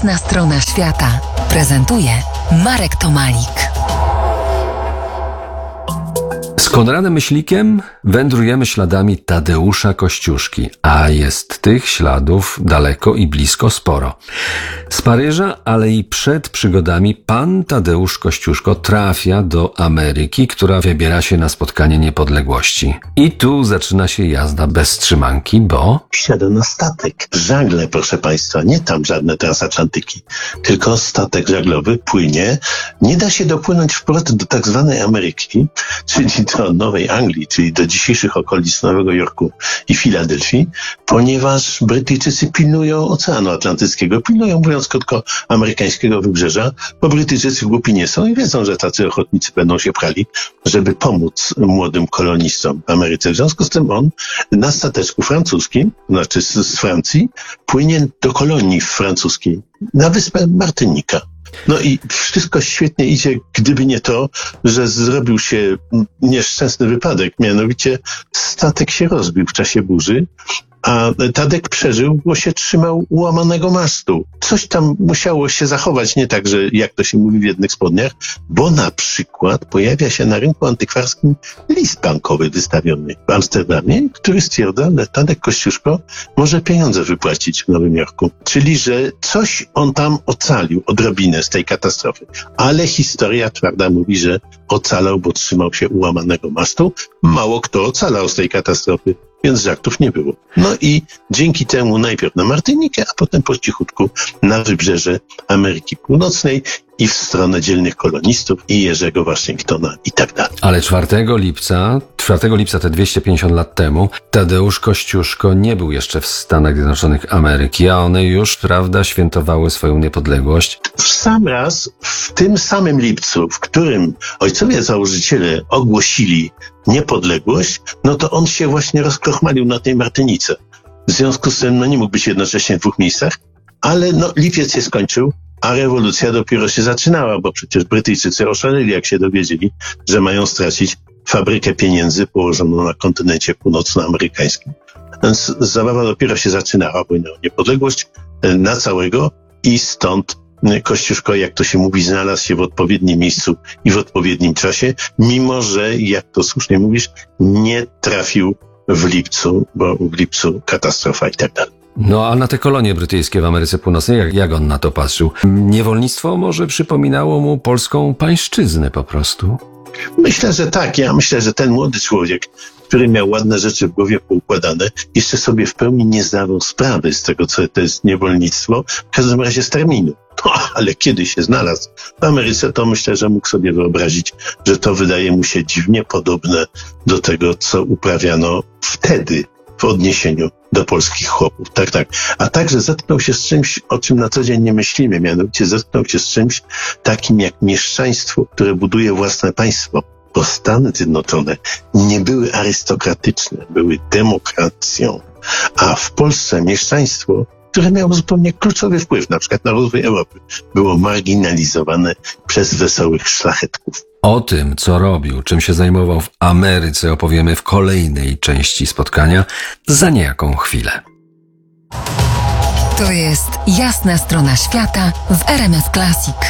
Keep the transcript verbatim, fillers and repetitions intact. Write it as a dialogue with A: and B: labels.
A: Jasna strona świata prezentuje Marek Tomalik.
B: Z Konradem Myślikiem wędrujemy śladami Tadeusza Kościuszki, a jest tych śladów daleko i blisko sporo. Z Paryża, ale i przed przygodami pan Tadeusz Kościuszko trafia do Ameryki, która wybiera się na spotkanie niepodległości. I tu zaczyna się jazda bez trzymanki, bo...
C: Wsiada na statek. Żagle, proszę państwa, nie tam żadne transatlantyki, tylko statek żaglowy płynie. Nie da się dopłynąć wprost do tak zwanej Ameryki, czyli do Nowej Anglii, czyli do dzisiejszych okolic Nowego Jorku i Filadelfii, ponieważ Brytyjczycy pilnują Oceanu Atlantyckiego, pilnują, mówiąc krótko, amerykańskiego wybrzeża, bo Brytyjczycy głupi nie są i wiedzą, że tacy ochotnicy będą się prali, żeby pomóc młodym kolonistom w Ameryce. W związku z tym on na stateczku francuskim, znaczy z, z Francji, płynie do kolonii francuskiej, na wyspę Martynika. No i wszystko świetnie idzie, gdyby nie to, że zrobił się nieszczęsny wypadek. Mianowicie statek się rozbił w czasie burzy, a Tadek przeżył, bo się trzymał ułamanego mastu. Coś tam musiało się zachować nie tak, że jak to się mówi w jednych spodniach, bo na przykład pojawia się na rynku antykwarskim list bankowy wystawiony w Amsterdamie, który stwierdza, że Tadek Kościuszko może pieniądze wypłacić w Nowym Jorku. Czyli, że coś on tam ocalił, odrobinę z tej katastrofy. Ale historia twarda mówi, że ocalał, bo trzymał się ułamanego mastu. Mało kto ocalał z tej katastrofy, więc żartów nie było. No i dzięki temu najpierw na Martynikę, a potem po cichutku na wybrzeże Ameryki Północnej i w stronę dzielnych kolonistów i Jerzego Waszyngtona i tak dalej.
B: Ale czwartego lipca, czwartego lipca te dwieście pięćdziesiąt lat temu, Tadeusz Kościuszko nie był jeszcze w Stanach Zjednoczonych Ameryki, a one już, prawda, świętowały swoją niepodległość.
C: W sam raz, w tym samym lipcu, w którym ojcowie założyciele ogłosili niepodległość, no to on się właśnie rozkrochmalił na tej Martynice. W związku z tym, no nie mógł być jednocześnie w dwóch miejscach, ale no lipiec się skończył, a rewolucja dopiero się zaczynała, bo przecież Brytyjczycy oszaleli, jak się dowiedzieli, że mają stracić fabrykę pieniędzy położoną na kontynencie północnoamerykańskim. Więc zabawa dopiero się zaczynała, wojna o niepodległość na całego i stąd Kościuszko, jak to się mówi, znalazł się w odpowiednim miejscu i w odpowiednim czasie, mimo że, jak to słusznie mówisz, nie trafił w lipcu, bo w lipcu katastrofa i tak dalej.
B: No a na te kolonie brytyjskie w Ameryce Północnej, jak, jak on na to patrzył? Niewolnictwo może przypominało mu polską pańszczyznę po prostu?
C: Myślę, że tak. Ja myślę, że ten młody człowiek, który miał ładne rzeczy w głowie poukładane, jeszcze sobie w pełni nie zdawał sprawy z tego, co to jest niewolnictwo, w każdym razie z terminu. No, ale kiedy się znalazł w Ameryce, to myślę, że mógł sobie wyobrazić, że to wydaje mu się dziwnie podobne do tego, co uprawiano wtedy w odniesieniu do polskich chłopów. Tak, tak. A także zetknął się z czymś, o czym na co dzień nie myślimy. Mianowicie zetknął się z czymś takim jak mieszczaństwo, które buduje własne państwo. Bo Stany Zjednoczone nie były arystokratyczne, były demokracją. A w Polsce mieszczaństwo, które miało zupełnie kluczowy wpływ na przykład na rozwój Europy, było marginalizowane przez wesołych szlachetków.
B: O tym, co robił, czym się zajmował w Ameryce, opowiemy w kolejnej części spotkania za niejaką chwilę.
A: To jest Jasna strona świata w R M F Classic.